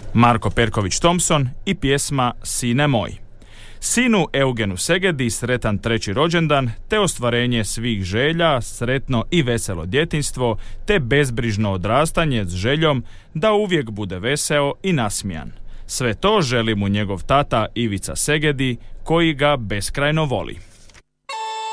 Marko Perković Thompson i pjesma Sine moj. Sinu Eugenu Segedi sretan 3. rođendan te ostvarenje svih želja, sretno i veselo djetinjstvo te bezbrižno odrastanje s željom da uvijek bude veseo i nasmijan. Sve to želi mu njegov tata Ivica Segedi koji ga beskrajno voli.